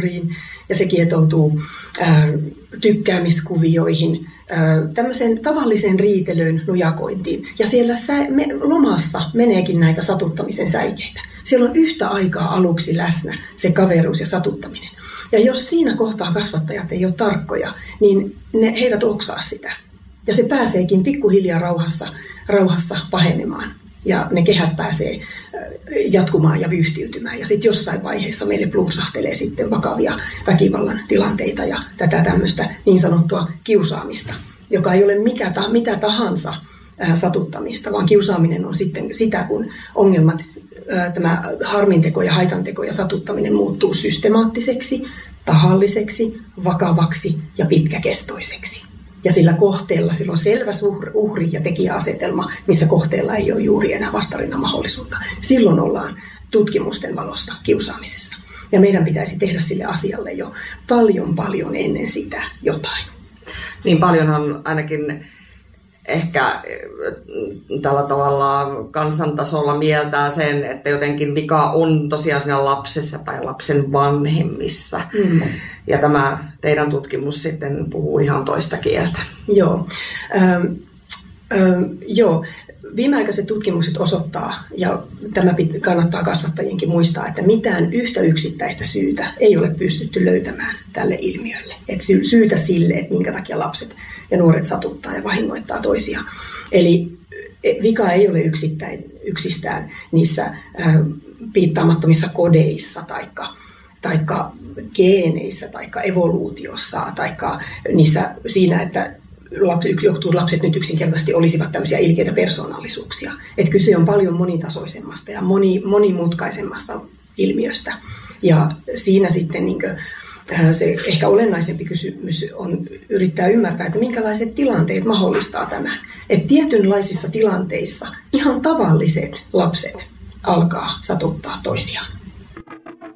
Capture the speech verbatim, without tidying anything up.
uhriin ja se kietoutuu ää, tykkäämiskuvioihin, ää, tämmöiseen tavalliseen riitelyyn, nujakointiin. Ja siellä sä, me, lomassa meneekin näitä satuttamisen säikeitä. Siellä on yhtä aikaa aluksi läsnä se kaveruus ja satuttaminen. Ja jos siinä kohtaa kasvattajat ei ole tarkkoja, niin ne, he eivät oksaa sitä. Ja se pääseekin pikkuhiljaa rauhassa, rauhassa pahenemaan. Ja ne kehät pääsee jatkumaan ja vyyhtiytymään. Ja sitten jossain vaiheessa meille plumpsahtelee sitten vakavia väkivallan tilanteita ja tätä tämmöistä niin sanottua kiusaamista, joka ei ole mikä ta, mitä tahansa ää, satuttamista, vaan kiusaaminen on sitten sitä, kun ongelmat, ää, tämä harminteko ja haitanteko ja satuttaminen muuttuu systemaattiseksi, tahalliseksi, vakavaksi ja pitkäkestoiseksi. Ja sillä kohteella sillä on selvä uhri- ja tekijäasetelma, missä kohteella ei ole juuri enää vastarinnan mahdollisuutta. Silloin ollaan tutkimusten valossa kiusaamisessa. Ja meidän pitäisi tehdä sille asialle jo paljon, paljon ennen sitä jotain. Niin paljonhan ainakin ehkä tällä tavalla kansantasolla mieltää sen, että jotenkin vika on tosiaan siinä lapsessa tai lapsen vanhemmissa. Mm. Ja tämä teidän tutkimus sitten puhuu ihan toista kieltä. Joo. Ähm, ähm, joo. Viimeaikaiset tutkimukset osoittaa, ja tämä kannattaa kasvattajienkin muistaa, että mitään yhtä yksittäistä syytä ei ole pystytty löytämään tälle ilmiölle. Että syytä sille, että minkä takia lapset ja nuoret satuttaa ja vahingoittaa toisiaan. Eli vika ei ole yksittäin, yksistään niissä äh, piittaamattomissa kodeissa taikka, taikka geeneissä taikka evoluutiossa taikka niissä siinä, että johtuu lapset nyt yksinkertaisesti olisivat tämmöisiä ilkeitä persoonallisuuksia. Että kyse on paljon monitasoisemmasta ja moni, monimutkaisemmasta ilmiöstä. Ja siinä sitten niin kuin, se ehkä olennaisempi kysymys on yrittää ymmärtää, että minkälaiset tilanteet mahdollistaa tämän. Että tietynlaisissa tilanteissa ihan tavalliset lapset alkaa satuttaa toisiaan.